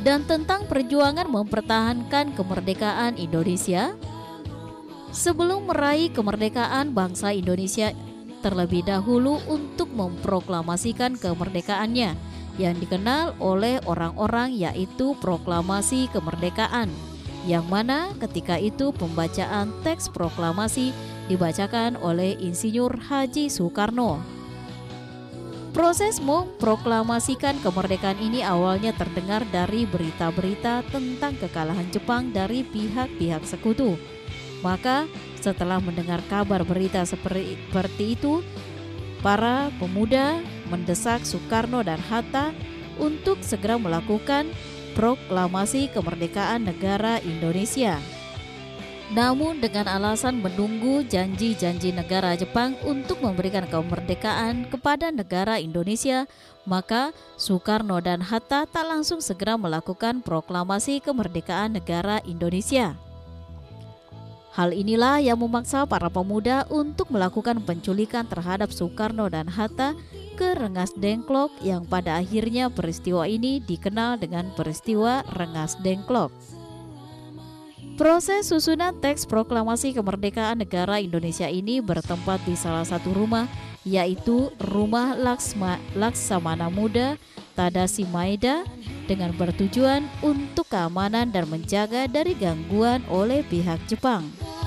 dan tentang perjuangan mempertahankan kemerdekaan Indonesia. Sebelum meraih kemerdekaan, bangsa Indonesia terlebih dahulu untuk memproklamasikan kemerdekaannya yang dikenal oleh orang-orang yaitu proklamasi kemerdekaan, yang mana ketika itu pembacaan teks proklamasi dibacakan oleh Insinyur Haji Soekarno. Proses memproklamasikan kemerdekaan ini awalnya terdengar dari berita-berita tentang kekalahan Jepang dari pihak-pihak sekutu. Maka setelah mendengar kabar berita seperti itu, para pemuda mendesak Soekarno dan Hatta untuk segera melakukan proklamasi kemerdekaan negara Indonesia. Namun dengan alasan menunggu janji-janji negara Jepang untuk memberikan kemerdekaan kepada negara Indonesia, maka Soekarno dan Hatta tak langsung segera melakukan proklamasi kemerdekaan negara Indonesia. Hal inilah yang memaksa para pemuda untuk melakukan penculikan terhadap Soekarno dan Hatta ke Rengas Dengklok, yang pada akhirnya peristiwa ini dikenal dengan peristiwa Rengas Dengklok. Proses susunan teks proklamasi kemerdekaan negara Indonesia ini bertempat di salah satu rumah, yaitu Rumah Laksamana Muda Tadashi Maeda, dengan bertujuan untuk keamanan dan menjaga dari gangguan oleh pihak Jepang.